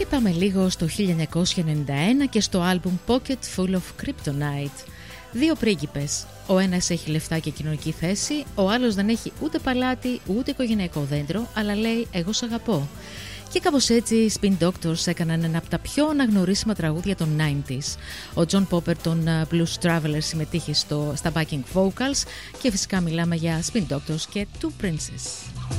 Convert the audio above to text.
πάμε λίγο στο 1991 και στο άλμπουμ Pocket Full of Kryptonite. Δύο πρίγκιπες. Ο ένας έχει λεφτά και κοινωνική θέση, ο άλλος δεν έχει ούτε παλάτι ούτε οικογενειακό δέντρο, αλλά λέει «εγώ σ' αγαπώ». Και κάπως έτσι οι Spin Doctors έκαναν ένα από τα πιο αναγνωρίσιμα τραγούδια των 90s. Ο John Popper των Blues Travelers συμμετείχε στα backing vocals και φυσικά μιλάμε για Spin Doctors και Two Princes.